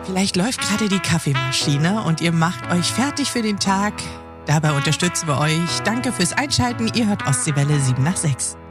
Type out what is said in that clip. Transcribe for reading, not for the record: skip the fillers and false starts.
Vielleicht läuft gerade die Kaffeemaschine und ihr macht euch fertig für den Tag. Dabei unterstützen wir euch. Danke fürs Einschalten. Ihr hört Ostseewelle 7 nach 6.